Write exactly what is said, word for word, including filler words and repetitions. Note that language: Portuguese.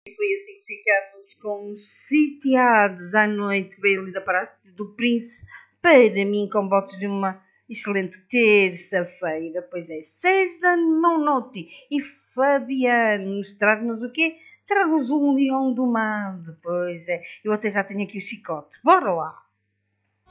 Foi assim que ficámos com uns sitiados à noite, bem ali da Praça do Príncipe, para mim, com votos de uma excelente terça-feira. Pois é, César Monotti e Fabiano, traz-nos o quê? Traz-nos um leão do mar. Pois é, eu até já tenho aqui o chicote. Bora lá!